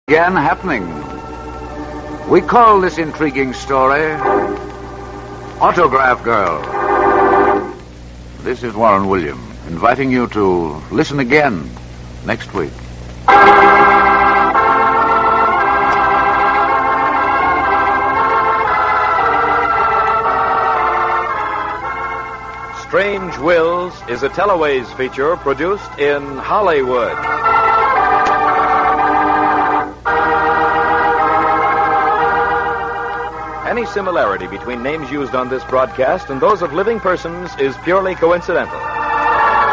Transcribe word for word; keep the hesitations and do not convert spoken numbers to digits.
began happening. We call this intriguing story Autograph Girl. This is Warren William, inviting you to listen again next week. Strange Wills is a Teleways feature produced in Hollywood. Any similarity between names used on this broadcast and those of living persons is purely coincidental.